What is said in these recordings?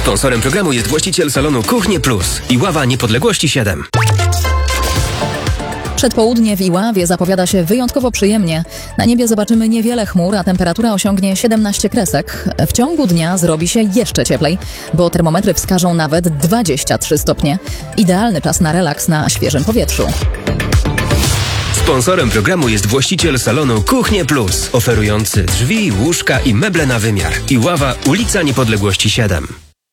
Sponsorem programu jest właściciel salonu Kuchnie Plus i Ława Niepodległości 7. Przedpołudnie w Iławie zapowiada się wyjątkowo przyjemnie. Na niebie zobaczymy niewiele chmur, a temperatura osiągnie 17 kresek. W ciągu dnia zrobi się jeszcze cieplej, bo termometry wskażą nawet 23 stopnie. Idealny czas na relaks na świeżym powietrzu. Sponsorem programu jest właściciel salonu Kuchnie Plus, oferujący drzwi, łóżka i meble na wymiar. Iława, ulica Niepodległości 7.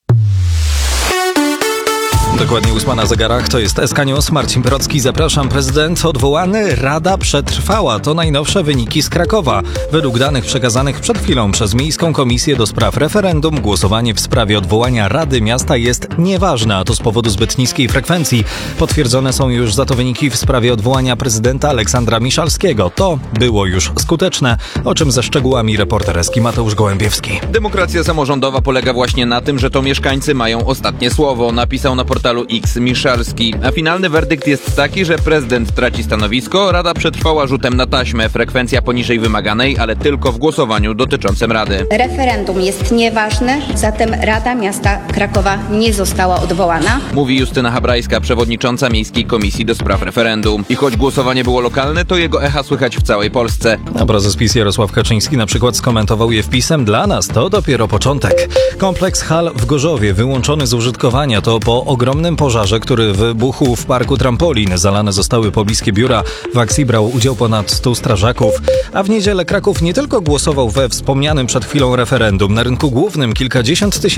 Dokładnie 8 na zegarach, to jest SK News. Marcin Brocki, zapraszam. Prezydent odwołany, Rada przetrwała. To najnowsze wyniki z Krakowa. Według danych przekazanych przed chwilą przez Miejską Komisję do Spraw Referendum głosowanie w sprawie odwołania Rady Miasta jest nieważne, a to z powodu zbyt niskiej frekwencji. Potwierdzone są już za to wyniki w sprawie odwołania prezydenta Aleksandra Miszalskiego. To było już skuteczne, o czym ze szczegółami reporter Eski Mateusz Gołębiewski. Demokracja samorządowa polega właśnie na tym, że to mieszkańcy mają ostatnie słowo, napisał na portalu X Miszalski. A finalny werdykt jest taki, że prezydent traci stanowisko, Rada przetrwała rzutem na taśmę, frekwencja poniżej wymaganej, ale tylko w głosowaniu dotyczącym Rady. Referendum jest nieważne, zatem Rada Miasta Krakowa nie została odwołana. Mówi Justyna Habrajska, przewodnicząca Miejskiej Komisji do Spraw Referendum. I choć głosowanie było lokalne, to jego echa słychać w całej Polsce. A prezes PiS Jarosław Kaczyński na przykład skomentował je wpisem: dla nas to dopiero początek. Kompleks hal w Gorzowie wyłączony z użytkowania to po ogromnym pożarze, który wybuchł w parku trampolin. Zalane zostały pobliskie biura. W akcji brał udział ponad 100 strażaków. A w niedzielę Kraków nie tylko głosował we wspomnianym przed chwilą referendum. Na rynku głównym kilkadziesiąt tysięcy